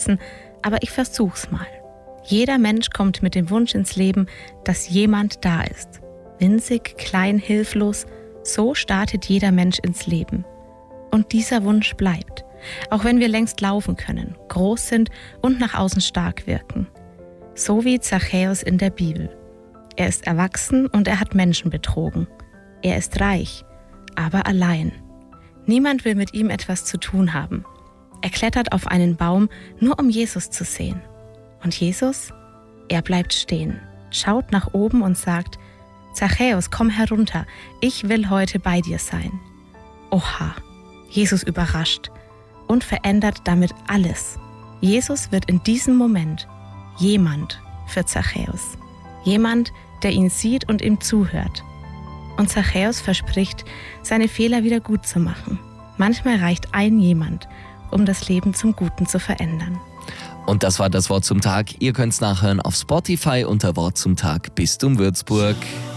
umsetzen, aber ich versuch's mal. Jeder Mensch kommt mit dem Wunsch ins Leben, dass jemand da ist. Winzig, klein, hilflos, so startet jeder Mensch ins Leben. Und dieser Wunsch bleibt, auch wenn wir längst laufen können, groß sind und nach außen stark wirken. So wie Zachäus in der Bibel. Er ist erwachsen und er hat Menschen betrogen. Er ist reich, aber allein. Niemand will mit ihm etwas zu tun haben. Er klettert auf einen Baum, nur um Jesus zu sehen. Und Jesus? Er bleibt stehen, schaut nach oben und sagt: Zachäus, komm herunter, ich will heute bei dir sein. Oha, Jesus überrascht und verändert damit alles. Jesus wird in diesem Moment jemand für Zachäus. Jemand, der ihn sieht und ihm zuhört. Und Zachäus verspricht, seine Fehler wieder gut zu machen. Manchmal reicht ein jemand, um das Leben zum Guten zu verändern. Und das war das Wort zum Tag. Ihr könnt es nachhören auf Spotify unter Wort zum Tag. Bistum Würzburg.